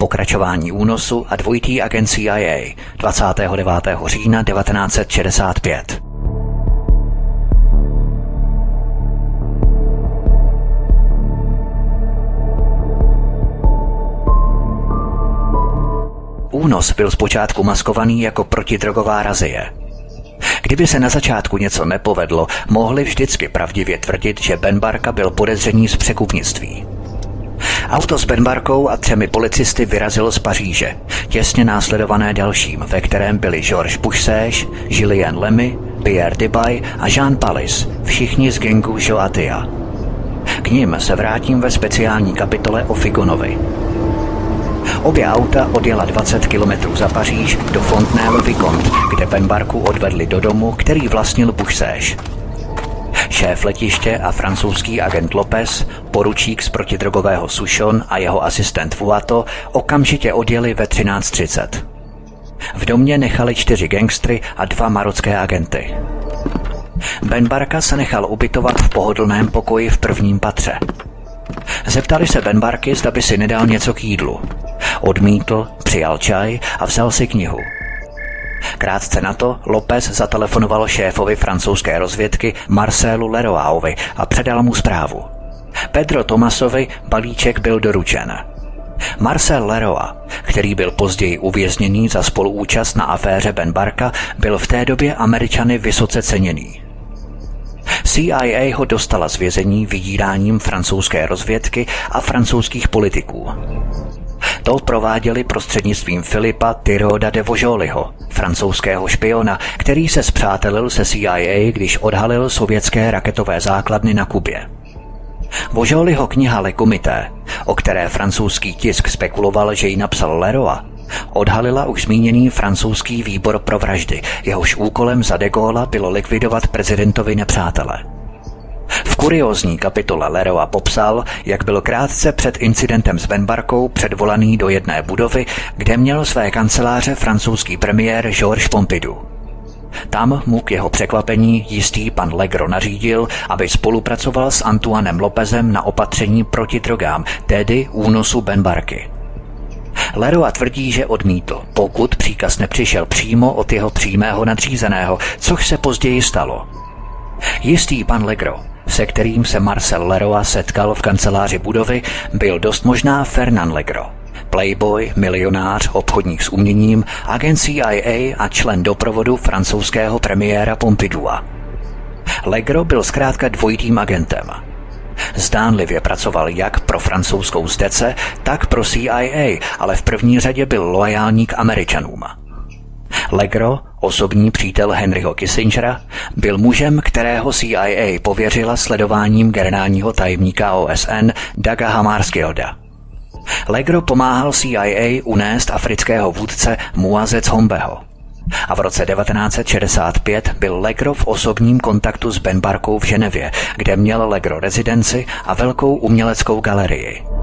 Pokračování únosu a dvojitý agent CIA 29. října 1965. Únos byl zpočátku maskovaný jako protidrogová razie. Kdyby se na začátku něco nepovedlo, mohli vždycky pravdivě tvrdit, že Ben Barka byl podezření z překupnictví. Auto s Ben Barkou a 3 policisty vyrazilo z Paříže, těsně následované dalším, ve kterém byli Georges Bush-Sage, Julien Lemy, Pierre Debay a Jean Palis, všichni z gangu Joatia. K nim se vrátím ve speciální kapitole o Figonovi. Obě auta odjela 20 kilometrů za Paříž do Fontenay-le-Vicomte, kde Ben Barku odvedli do domu, který vlastnil Bush-Sage. Šéf letiště a francouzský agent Lopez, poručík z protidrogového Souchon a jeho asistent Vuato okamžitě odjeli ve 13:30. V domě nechali 4 gangstry a 2 marocké agenty. Ben Barka se nechal ubytovat v pohodlném pokoji v prvním patře. Zeptali se Ben Barky, zda by si nedal něco k jídlu. Odmítl, přijal čaj a vzal si knihu. Krátce na to Lopez zatelefonoval šéfovi francouzské rozvědky Marcelu Leroyovi a předal mu zprávu. Pedro Tomasovi balíček byl doručen. Marcel Leroy, který byl později uvězněný za spoluúčast na aféře Ben Barka, byl v té době Američany vysoce ceněný. CIA ho dostala z vězení vydíráním francouzské rozvědky a francouzských politiků. To prováděli prostřednictvím Philippa Thiroda de Vojoliho, francouzského špiona, který se spřátelil se CIA, když odhalil sovětské raketové základny na Kubě. Vojoliho kniha Le Comité, o které francouzský tisk spekuloval, že ji napsal Leroy, odhalila už zmíněný francouzský výbor pro vraždy, jehož úkolem za de Gaulle'a bylo likvidovat prezidentovi nepřátele. V kuriózní kapitole Leroy popsal, jak byl krátce před incidentem s Ben Barkou předvolaný do jedné budovy, kde měl své kanceláře francouzský premiér Georges Pompidou. Tam mu k jeho překvapení jistý pan Legro nařídil, aby spolupracoval s Antoinem Lopezem na opatření proti drogám, tedy únosu Ben Barky. Leroy tvrdí, že odmítl, pokud příkaz nepřišel přímo od jeho přímého nadřízeného, což se později stalo. Jistý pan Legro, se kterým se Marcel Leroy setkal v kanceláři budovy, byl dost možná Fernand Legro, playboy, milionář, obchodník s uměním, agent CIA a člen doprovodu francouzského premiéra Pompidoua. Legro byl zkrátka dvojitým agentem. Zdánlivě pracoval jak pro francouzskou zdece, tak pro CIA, ale v první řadě byl loajální k Američanům. Legro, osobní přítel Henryho Kissingera, byl mužem, kterého CIA pověřila sledováním generálního tajemníka OSN Daga Hammarskjölda. Legro pomáhal CIA unést afrického vůdce Moise Tshombého. A v roce 1965 byl Legro v osobním kontaktu s Ben Barkou v Ženevě, kde měl Legro rezidenci a velkou uměleckou galerii.